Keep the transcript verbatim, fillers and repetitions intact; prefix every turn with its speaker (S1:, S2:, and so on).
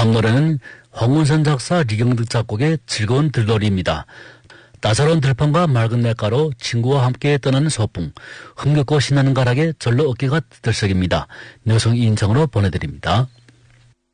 S1: 다음 노래는 황운선 작사 리경득 작곡의 즐거운 들놀이입니다. 따사로운 들판과 맑은 냇가로 친구와 함께 떠나는 소풍, 흥겹고 신나는 가락에 절로 어깨가 들썩입니다. 여성 인정으로 보내드립니다.